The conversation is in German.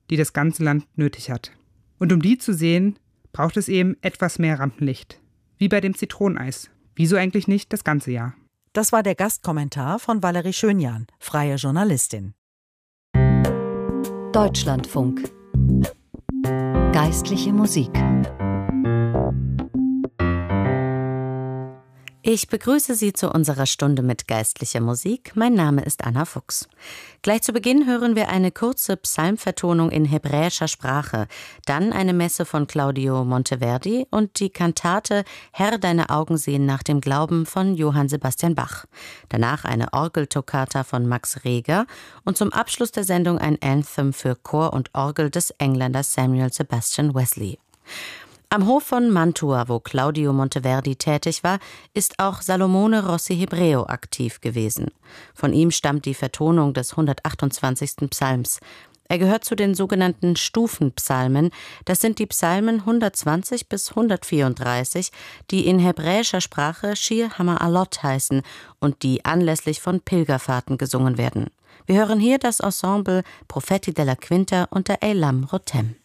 die das ganze Land nötig hat. Und um die zu sehen, braucht es eben etwas mehr Rampenlicht. Wie bei dem Zitroneneis. Wieso eigentlich nicht das ganze Jahr? Das war der Gastkommentar von Valerie Schönjan, freie Journalistin. Deutschlandfunk. Geistliche Musik. Ich begrüße Sie zu unserer Stunde mit geistlicher Musik. Mein Name ist Anna Fuchs. Gleich zu Beginn hören wir eine kurze Psalmvertonung in hebräischer Sprache, dann eine Messe von Claudio Monteverdi und die Kantate Herr, deine Augen sehen nach dem Glauben von Johann Sebastian Bach. Danach eine Orgeltoccata von Max Reger und zum Abschluss der Sendung ein Anthem für Chor und Orgel des Engländers Samuel Sebastian Wesley. Am Hof von Mantua, wo Claudio Monteverdi tätig war, ist auch Salomone Rossi Hebreo aktiv gewesen. Von ihm stammt die Vertonung des 128. Psalms. Er gehört zu den sogenannten Stufenpsalmen. Das sind die Psalmen 120 bis 134, die in hebräischer Sprache Shir HaMa'alot heißen und die anlässlich von Pilgerfahrten gesungen werden. Wir hören hier das Ensemble Profeti della Quinta unter Eilam Rotem.